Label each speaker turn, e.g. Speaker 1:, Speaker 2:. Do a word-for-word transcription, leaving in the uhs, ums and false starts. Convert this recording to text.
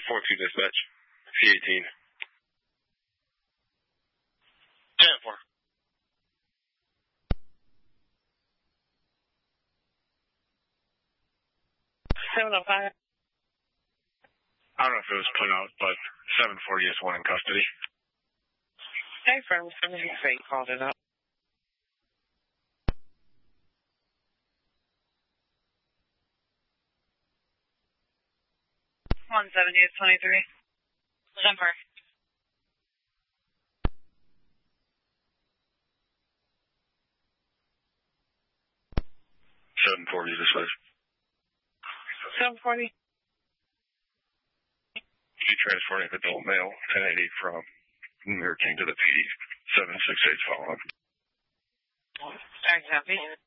Speaker 1: four two dispatch. C eighteen. ten four.
Speaker 2: seven oh five.
Speaker 1: I don't know if it was put out, but seven forty is one in custody.
Speaker 2: Hey, from seven six eight called it up. one seventy is twenty-three. Jumper.
Speaker 1: seven forty dispatch.
Speaker 2: seven forty.
Speaker 1: You transporting adult male, ten eighty from Mirror King to the P D. seven six eight follow up.
Speaker 2: Exactly.